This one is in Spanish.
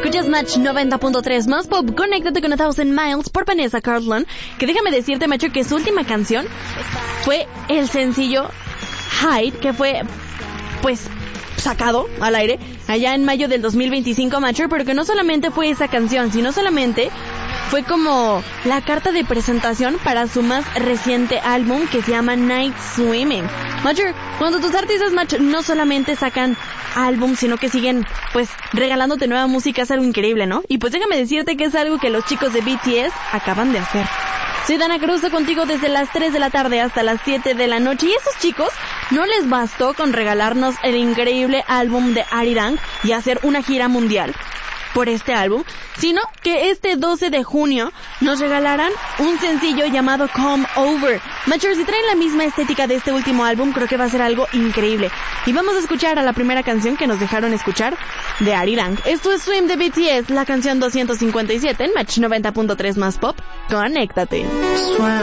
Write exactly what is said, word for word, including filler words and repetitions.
Escuchas Match noventa punto tres más pop. Conéctate con A Thousand Miles por Vanessa Carlton. Que déjame decirte, macho, que su última canción fue el sencillo Hide, que fue, pues, sacado al aire allá en mayo del dos mil veinticinco, macho, pero que no solamente fue esa canción, sino solamente fue como la carta de presentación para su más reciente álbum que se llama Night Swimming. Macho, cuando tus artistas, macho, no solamente sacan álbum, sino que siguen, pues, regalándote nueva música, es algo increíble, ¿no? Y pues déjame decirte que es algo que los chicos de B T S acaban de hacer. Soy Dana Caruso contigo desde las tres de la tarde hasta las siete de la noche, y esos chicos no les bastó con regalarnos el increíble álbum de Arirang y hacer una gira mundial por este álbum, sino que este doce de junio nos regalarán un sencillo llamado Come Over. Machos, si traen la misma estética de este último álbum, creo que va a ser algo increíble. Y vamos a escuchar a la primera canción que nos dejaron escuchar de Arirang. Esto es Swim de B T S, la canción doscientos cincuenta y siete en Match noventa punto tres más pop. Conéctate.